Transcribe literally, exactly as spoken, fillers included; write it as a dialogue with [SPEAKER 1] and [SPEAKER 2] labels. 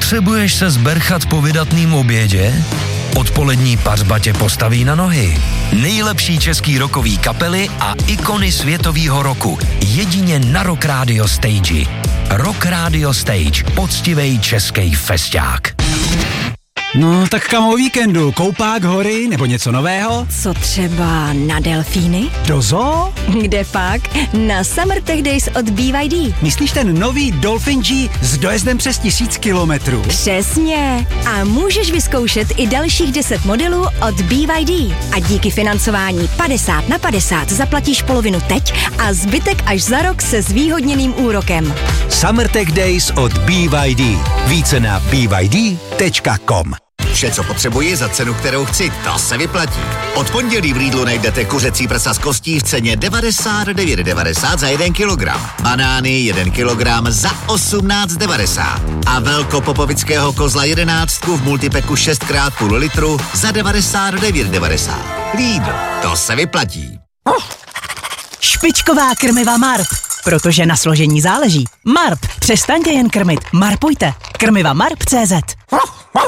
[SPEAKER 1] Potřebuješ se zberchat po vydatným obědě? Odpolední pařba tě postaví na nohy. Nejlepší český rockový kapely a ikony světovýho roku. Jedině na Rock Radio Stage. Rock Radio Stage. Poctivej český festák.
[SPEAKER 2] No, tak kam o víkendu? Koupák, hory nebo něco nového?
[SPEAKER 3] Co třeba na delfíny?
[SPEAKER 2] Do zoo?
[SPEAKER 3] Kde pak? Na Summer Tech Days od B Y D.
[SPEAKER 2] Myslíš ten nový Dolphin G s dojezdem přes tisíc kilometrů?
[SPEAKER 3] Přesně. A můžeš vyzkoušet i dalších deset modelů od B Y D. A díky financování padesát na padesát zaplatíš polovinu teď a zbytek až za rok se zvýhodněným úrokem.
[SPEAKER 4] Summer Tech Days od B Y D. Více na b y d tečka com.
[SPEAKER 5] Vše, co potřebuji za cenu, kterou chci, to se vyplatí. Od pondělí v Lidlu najdete kuřecí prsa z kostí v ceně devadesát devět devadesát za jeden kilogram. Banány jeden kilogram za osmnáct devadesát. A velkopopovického kozla jedenáctku v multipeku šest krát půl litru za devadesát devět devadesát. Lidl, to se vyplatí.
[SPEAKER 6] Špičková krmiva Marp, protože na složení záleží. Marp, přestaňte jen krmit, marpujte. Krmiva Marp tečka cé zet.